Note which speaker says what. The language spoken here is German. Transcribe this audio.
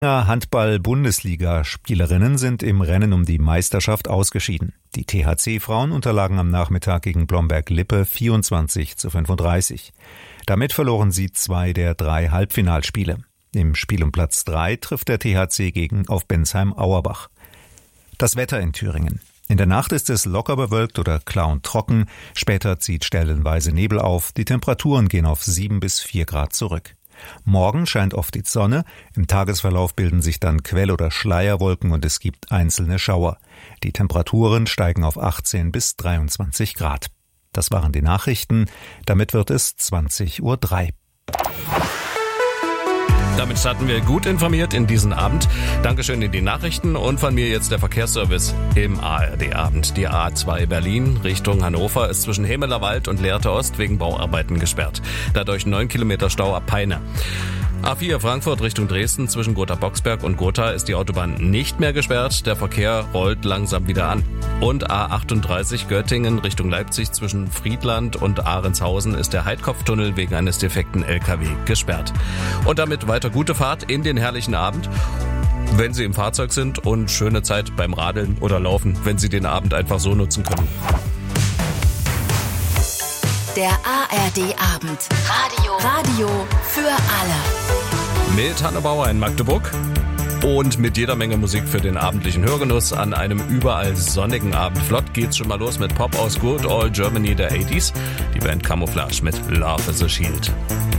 Speaker 1: Handball-Bundesliga-Spielerinnen sind im Rennen um die Meisterschaft ausgeschieden. Die THC-Frauen unterlagen am Nachmittag gegen Blomberg-Lippe 24:35. Damit verloren sie 2 der 3 Halbfinalspiele. Im Spiel um Platz 3 trifft der THC auf Bensheim-Auerbach. Das Wetter in Thüringen. In der Nacht ist es locker bewölkt oder klar und trocken. Später zieht stellenweise Nebel auf. Die Temperaturen gehen auf 7 bis 4 Grad zurück. Morgen scheint oft die Sonne. Im Tagesverlauf bilden sich dann Quell- oder Schleierwolken und es gibt einzelne Schauer. Die Temperaturen steigen auf 18 bis 23 Grad. Das waren die Nachrichten. Damit wird es 20:03 Uhr.
Speaker 2: Damit starten wir gut informiert in diesen Abend. Dankeschön in die Nachrichten und von mir jetzt der Verkehrsservice im ARD-Abend. Die A2 Berlin Richtung Hannover ist zwischen Hemelerwald und Lehrte Ost wegen Bauarbeiten gesperrt. Dadurch 9 Kilometer Stau ab Peine. A4 Frankfurt Richtung Dresden zwischen Gotha-Boxberg und Gotha ist die Autobahn nicht mehr gesperrt. Der Verkehr rollt langsam wieder an. Und A38 Göttingen Richtung Leipzig zwischen Friedland und Ahrenshausen ist der Heidkopftunnel wegen eines defekten LKW gesperrt. Und damit weiter gute Fahrt in den herrlichen Abend. Wenn Sie im Fahrzeug sind und schöne Zeit beim Radeln oder Laufen, wenn Sie den Abend einfach so nutzen können.
Speaker 3: Der ARD-Abend. Radio für alle.
Speaker 2: Mit Hanne Bauer in Magdeburg und mit jeder Menge Musik für den abendlichen Hörgenuss an einem überall sonnigen Abend. Flott geht's schon mal los mit Pop aus Good Old Germany der 80s. Die Band Camouflage mit Love is a Shield.